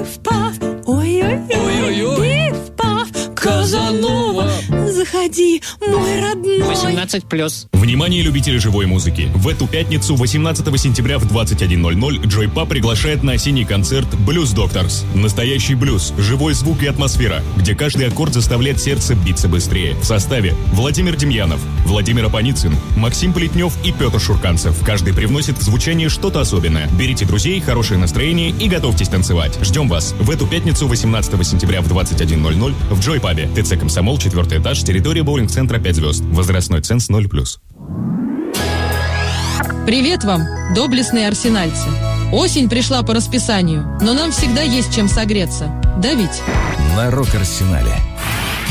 Пиф-паф, ой-ой-ой, пиф-паф, Казанова. Заходи, мой родной. 18+. Внимание, любители живой музыки! В эту пятницу, 18 сентября в 21:00, Joy Pub приглашает на осенний концерт Blues Doctors. Настоящий блюз, живой звук и атмосфера, где каждый аккорд заставляет сердце биться быстрее. В составе Владимир Демьянов, Владимир Апаницын, Максим Плетнев и Петр Шурканцев. Каждый привносит в звучание что-то особенное. Берите друзей, хорошее настроение и готовьтесь танцевать. Ждем вас в эту пятницу, 18 сентября в 21:00 в Joy Pub. ТЦ «Комсомол», 4 этаж, территория боулинг-центра 5 звезд. Возрастной ценз 0+. Привет вам, доблестные арсенальцы. Осень пришла по расписанию, но нам всегда есть чем согреться. Да ведь? На Рок-Арсенале.